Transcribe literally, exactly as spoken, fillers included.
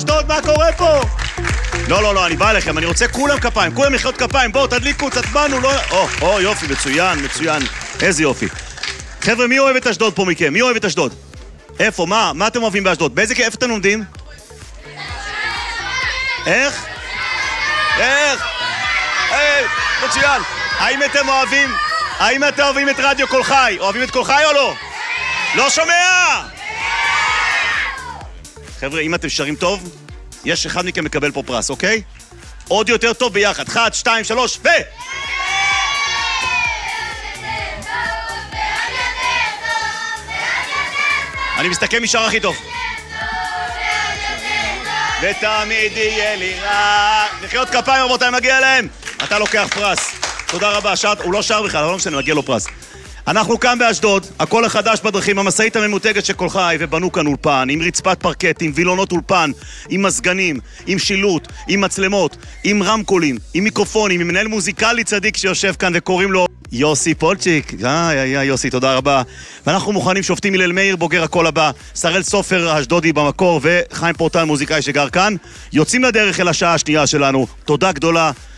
אשדוד, מה קורה פה? לא, לא, לא, אני בא אליכם, אני רוצה כולם כפיים, כולם מחיאות כפיים, בואו, תדליקו, תצבנו, לא... או, או, יופי, מצוין, מצוין, איזה יופי. חבר'ה, מי אוהב את אשדוד פה מכם? מי אוהב את אשדוד? איפה? מה? מה אתם אוהבים באשדוד? באיזה כיף? איפה אתם לומדים? איך? איך? היי, מצוין. האם אתם אוהבים? האם אתם אוהבים את רדיו קול חי? אוהבים את קול חי או לא? לא שומע! חבר'ה, אם אתם שרים טוב, יש אחד מכם מקבל פה פרס, אוקיי? עוד יותר טוב ביחד. אחת, שתיים, שלוש, ו... אני מסתכל משאר הכי טוב. ותמיד יהיה לי רע. מחיאות כפיים רבותיי, מגיע להם. אתה לוקח פרס. תודה רבה. שעת, הוא לא שר בכלל, לא משנה, מגיע לו פרס. אנחנו כאן באשדוד, הכל החדש בדרכים, המסעית הממותגת של קול חי, ובנו כאן אולפן, עם רצפת פרקט, עם וילונות אולפן, עם מזגנים, עם שילוט, עם מצלמות, עם רמקולים, עם מיקרופונים, עם מנהל מוזיקלי צדיק שיושב כאן וקוראים לו יוסי פולצ'יק. איי, איי, יוסי, תודה רבה. ואנחנו מוכנים, שופטים הלל מאיר, בוגר הקול הבא, שראל סופר האשדודי במקור, וחיים פורטל, מוזיקאי שגר כאן. יוצאים לדרך אל השעה השנייה שלנו. תודה גדולה.